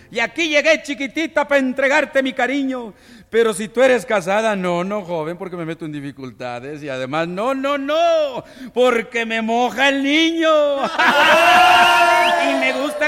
Y aquí llegué, chiquitita, para entregarte mi cariño. Pero si tú eres casada, no, joven, porque me meto en dificultades. Y además, no, porque me moja el niño. Y me gusta